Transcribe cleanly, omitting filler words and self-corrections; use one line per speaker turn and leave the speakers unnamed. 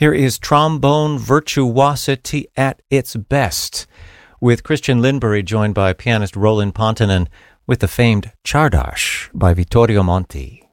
Here is trombone virtuosity at its best, with Christian Lindberg joined by pianist Roland Pontonen with the famed Czardas by Vittorio Monti.